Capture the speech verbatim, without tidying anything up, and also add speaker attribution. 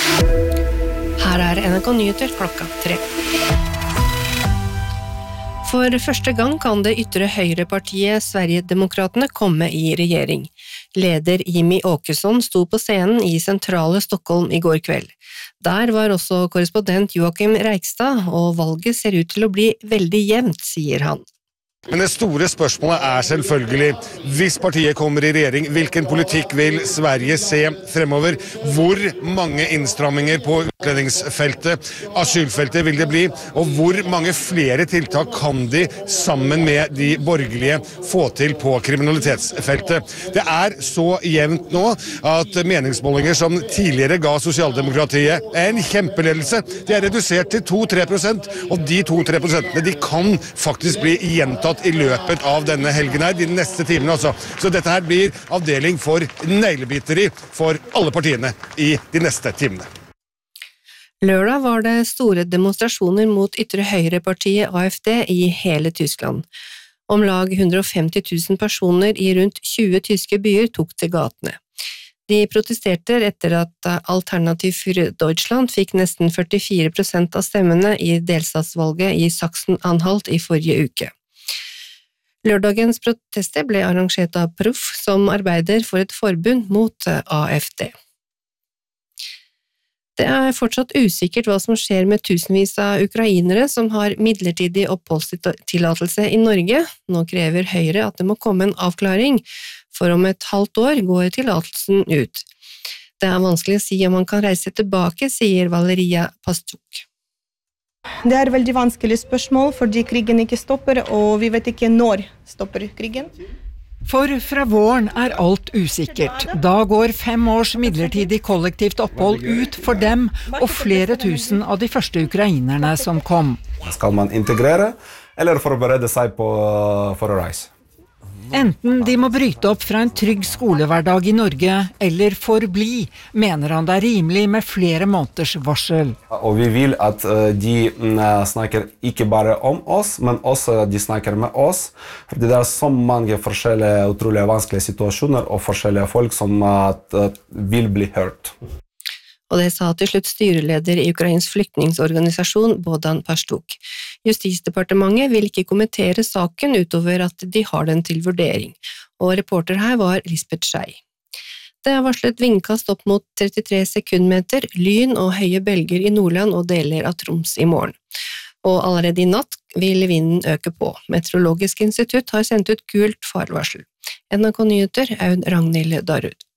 Speaker 1: Her er N R K Nyheter klokka tre. For første gang kan det ytre høyrepartiet Sverigedemokraterna komme i regjering. Leder Jimmy Åkesson sto på scenen i sentrale Stockholm i går kveld. Der var også korrespondent Joakim Reikstad, og valget ser ut til å bli veldig jevnt, sier han.
Speaker 2: Men det store spørsmålet er selvfølgelig, hvis partiet kommer i regjering, hvilken politikk vil Sverige se fremover? Hvor mange innstramminger på utlendingsfeltet, asylfeltet vil det bli? Og hvor mange flere tiltak kan de sammen med de borgerlige få til på kriminalitetsfeltet? Det er så jevnt nå at meningsmålinger som tidligere ga sosialdemokratiet en kjempeledelse, de er redusert til to til tre prosent, og de to til tre prosentene de kan faktisk bli gjentatt i løpet av denne helgen her, de neste timene altså. Så dette her blir avdeling for neglebiteri for alle partiene i de neste timene.
Speaker 1: Lørdag var det store demonstrasjoner mot ytre høyrepartiet A F D i hele Tyskland. Om lag hundre og femti tusen personer i rundt tjue tyske byer tok til gatene. De protesterte etter at Alternativ für Deutschland fikk nesten førtifire prosent av stemmene i delstatsvalget i Sachsen-Anhalt i forrige uke. Lørdagens protester ble arrangert av Proff, som arbeider for et forbund mot A F D. Det er fortsatt usikkert hva som skjer med tusenvis av ukrainere som har midlertidig oppholdstillatelse i Norge. Nå krever Høyre at det må komme en avklaring, for om et halvt år går tillatelsen ut. Det er vanskelig å si om man kan reise tilbake, sier Valeria Pastuk.
Speaker 3: Det er veldig vanskelig spørsmål, fordi krigen ikke stopper, og vi vet ikke når stopper krigen.
Speaker 4: For fra våren er alt usikkert. Da går fem års midlertidig kollektivt opphold ut for dem og flere tusen av de første ukrainerne som kom.
Speaker 5: Skal man integrere, eller forberede seg på, for å reise?
Speaker 4: Enten de må bryte opp fra en trygg skolehverdag i Norge, eller forbli, mener han det er rimelig med flere måneders varsel.
Speaker 5: Og vi vil at de snakker ikke bare om oss, men også de snakker med oss. Fordi det er så mange forskjellige, utrolig vanskelige situasjoner, og forskjellige folk som vil bli hørt.
Speaker 1: Og det sa til slutt styreleder i Ukrains flyktningsorganisasjon Bohdan Pastuk. Justisdepartementet vil ikke kommentere saken utover at de har den til vurdering, og reporter her var Lisbeth Skei. Det er varslet vindkast opp mot trettitre sekundmeter, lyn og høye bølger i Nordland og deler av Troms i morgen. Og allerede i natt vil vinden øke på. Meteorologisk institutt har sendt ut gult farvarsel. N R K Nyheter, Aud Ragnhild Darud.